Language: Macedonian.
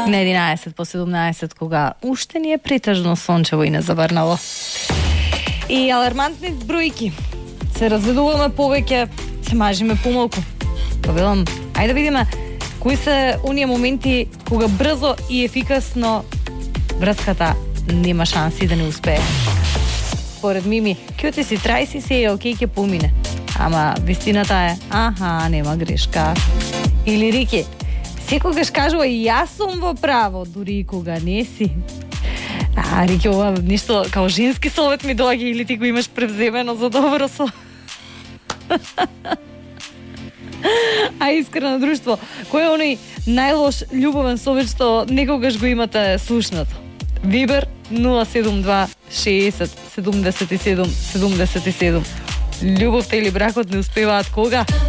На 11 по 17, кога уште ни е претежно сончево и незаврнало. И алармантни бројки. Се разведуваме повеќе, се мажиме помалку. Па велам, ајде да видиме кои се оние моменти кога брзо и ефикасно врската нема шанси да не успее. Според Мими, ќе си трајси се и окей ќе помине. Ама вистината е, нема грешка. Или Рики, секогаш кажува и јас сум во право, дури и кога не си. Рики, ова нешто као женски совет ми доаѓа или ти го имаш превземено за добро со... искрено друштво, кој е оној најлош љубовен совет што некогаш го имате слушнато? Вибер 072 60 77 77. Љубовта или бракот не успеваат кога?